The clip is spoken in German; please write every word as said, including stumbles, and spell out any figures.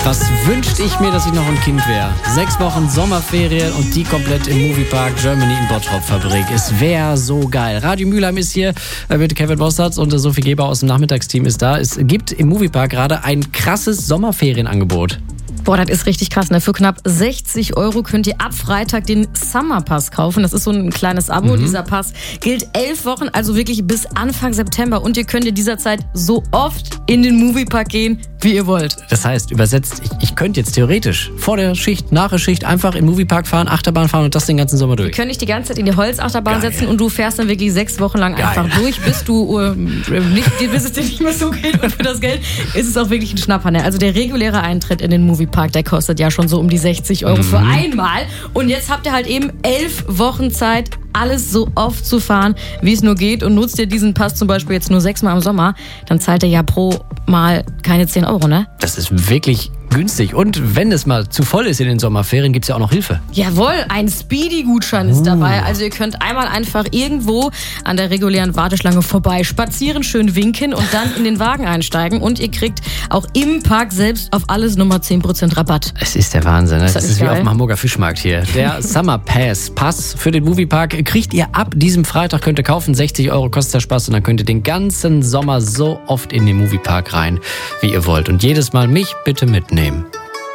Was wünschte ich mir, dass ich noch ein Kind wäre? Sechs Wochen Sommerferien und die komplett im Moviepark Germany in Bottrop-Fabrik. Es wäre so geil. Radio Mülheim ist hier mit Kevin Bossatz und Sophie Geber aus dem Nachmittagsteam ist da. Es gibt im Moviepark gerade ein krasses Sommerferienangebot. Boah, das ist richtig krass. Ne? Für knapp sechzig Euro könnt ihr ab Freitag den Summer Pass kaufen. Das ist so ein kleines Abo. Mhm. Dieser Pass gilt elf Wochen, also wirklich bis Anfang September. Und ihr könnt in dieser Zeit so oft in den Moviepark gehen, wie ihr wollt. Das heißt, übersetzt, ich, ich könnte jetzt theoretisch vor der Schicht, nach der Schicht einfach in den Moviepark fahren, Achterbahn fahren und das den ganzen Sommer durch. Wir können dich die ganze Zeit in die Holzachterbahn Geil. setzen und du fährst dann wirklich sechs Wochen lang Geil. einfach durch, bis du äh, nicht, bis es dir nicht mehr so geht. Und für das Geld ist es auch wirklich ein Schnapper. Ne? Also der reguläre Eintritt in den Moviepark, der kostet ja schon so um die sechzig Euro mhm. für einmal. Und jetzt habt ihr halt eben elf Wochen Zeit, alles so oft zu fahren, wie es nur geht. Und nutzt ihr diesen Pass zum Beispiel jetzt nur sechsmal im Sommer, dann zahlt ihr ja pro Mal keine zehn Euro, ne? Das ist wirklich günstig. Und wenn es mal zu voll ist in den Sommerferien, gibt es ja auch noch Hilfe. Jawohl, ein Speedy-Gutschein ist uh. dabei. Also ihr könnt einmal einfach irgendwo an der regulären Warteschlange vorbei spazieren, schön winken und dann in den Wagen einsteigen. Und ihr kriegt auch im Park selbst auf alles nochmal zehn Prozent Rabatt. Es ist der Wahnsinn. Ne? Das, das ist geil. Wie auf dem Hamburger Fischmarkt hier. Der Summer Pass, Pass für den Moviepark, kriegt ihr ab diesem Freitag, könnt ihr kaufen. sechzig Euro kostet der Spaß und dann könnt ihr den ganzen Sommer so oft in den Moviepark rein, wie ihr wollt. Und jedes Mal mich bitte mitnehmen.